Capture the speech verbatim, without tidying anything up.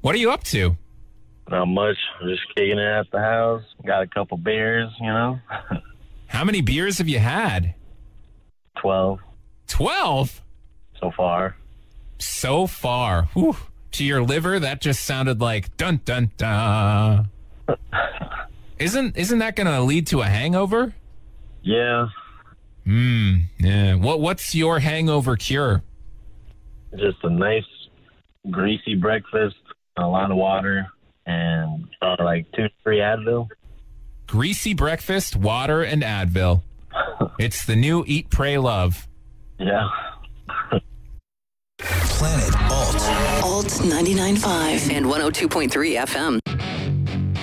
What are you up to? Not much. Just kicking it at the house. Got a couple beers, you know. How many beers have you had? Twelve Twelve? so far. So far. Whew. To your liver, that just sounded like dun dun dun. Isn't isn't that going to lead to a hangover? Yeah, Hmm. Yeah. What What's your hangover cure? just a nice greasy breakfast, a lot of water, and uh, like two, three Advil. Greasy breakfast, water, and Advil. It's the new Eat, Pray, Love. Yeah. Planet Alt. Alt ninety-nine point five and one oh two point three F M.